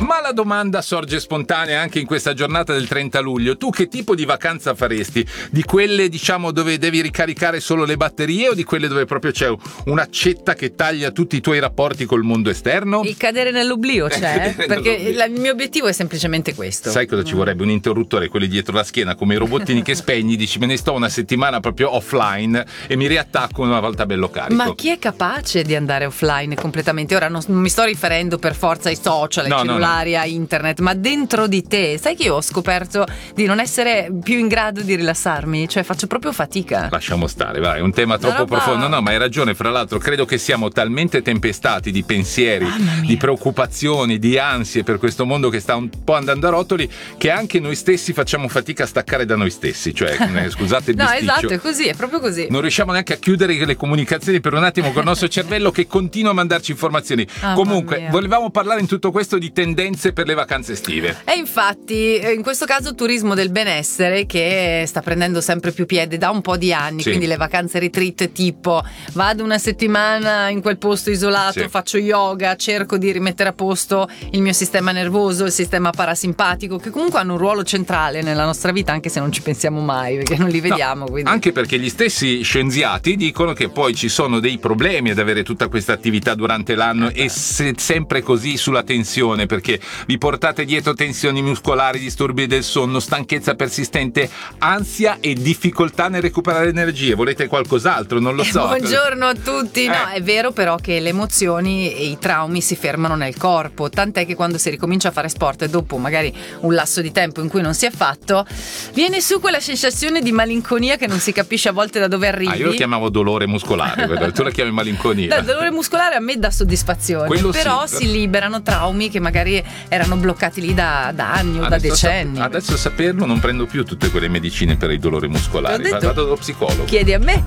Ma la domanda sorge spontanea anche in questa giornata del 30 luglio. Tu che tipo di vacanza faresti? Di quelle, diciamo, dove devi ricaricare solo le batterie o di quelle dove proprio c'è un'accetta che taglia tutti i tuoi rapporti col mondo esterno? Il cadere nell'oblio c'è, perché il mio obiettivo è semplicemente questo. Sai cosa ci vorrebbe? Un interruttore, quelli dietro la schiena, come i robottini che spegni, dici me ne sto una settimana proprio offline e mi riattacco una volta bello carico. Ma chi è capace di andare offline completamente? Ora non mi sto riferendo per forza ai social, ai cellulari, a internet, ma dentro di te. Sai che io ho scoperto di non essere più in grado di rilassarmi, cioè faccio proprio fatica. Lasciamo stare, vai, è un tema troppo profondo. No, ma hai ragione, fra l'altro credo che siamo talmente tempestati di pensieri, di preoccupazioni, di ansie per questo mondo che sta un po' andando a rotoli, che anche noi stessi facciamo fatica a staccare da noi stessi, cioè scusate il bisticcio. No, esatto, è così, è proprio così. Non riusciamo neanche a chiudere le comunicazioni per un attimo con il nostro cervello che continua a mandarci informazioni. Comunque, volevamo parlare in tutto questo di tendenze per le vacanze estive. E infatti, in questo caso turismo del benessere che sta prendendo sempre più piede da un po' di anni, quindi le vacanze retreat tipo vado una settimana in quel posto isolato, faccio yoga, cerco di rimettere a posto il mio sistema nervoso, il sistema parasimpatico, che comunque hanno un ruolo centrale nella nostra vita anche se non ci pensiamo mai perché non li vediamo. Quindi. Anche perché gli stessi scienziati dicono che poi ci sono dei problemi ad avere tutta questa attività durante l'anno e sempre così sulla tensione, perché vi portate dietro tensioni muscolari, disturbi del sonno, stanchezza persistente, ansia e difficoltà nel recuperare energie. Volete qualcos'altro? Non lo so. Buongiorno a tutti. No, è vero però che le emozioni e i traumi si fermano nel corpo, tant'è che quando si ricomincia a fare sport e dopo magari un lasso di tempo in cui non si è fatto, viene su quella sensazione di malinconia che non si capisce a volte da dove arrivi. Io lo chiamavo dolore muscolare, tu la chiami malinconia. Il dolore muscolare a me dà soddisfazione, quello però si liberano traumi che magari erano bloccati lì da anni o da decenni. Adesso a saperlo non prendo più tutte quelle medicine per i dolori muscolari, vado dallo psicologo. Chiedi a me.